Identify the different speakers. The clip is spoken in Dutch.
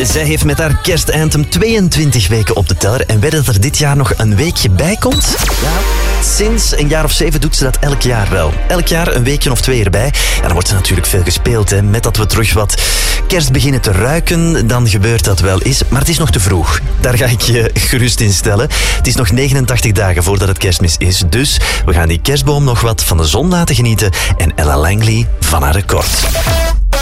Speaker 1: Zij heeft met haar kerstanthem 22 weken op de teller. En weet dat er dit jaar nog een weekje bij komt? Ja, sinds een jaar of 7 doet ze dat elk jaar wel. Elk jaar een weekje of 2 erbij. En dan wordt ze natuurlijk veel gespeeld. Hè. Met dat we terug wat kerst beginnen te ruiken, dan gebeurt dat wel eens. Maar het is nog te vroeg. Daar ga ik je gerust in stellen. Het is nog 89 dagen voordat het kerstmis is. Dus we gaan die kerstboom nog wat van de zon laten genieten. En Ella Langley van haar record.